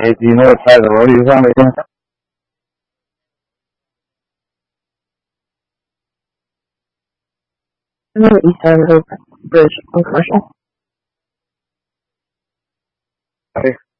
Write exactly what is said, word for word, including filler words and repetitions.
Hey, do you know what side of the road he was on again? I'm on the east side of the bridge on Commercial. Okay.